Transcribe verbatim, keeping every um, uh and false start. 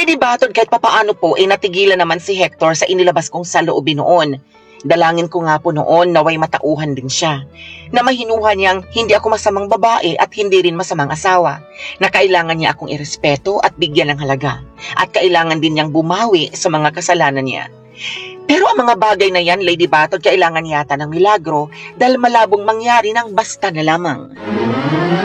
Lady Batod, kahit papaano po, eh natigilan naman si Hector sa inilabas kong saloobin noon. Dalangin ko nga po noon naway matauhan din siya. Na mahinuha niyang hindi ako masamang babae at hindi rin masamang asawa. Na kailangan niya akong irespeto at bigyan ng halaga. At kailangan din niyang bumawi sa mga kasalanan niya. Pero ang mga bagay na yan, Lady Batod, kailangan yata ng milagro dahil malabong mangyari ng basta na lamang.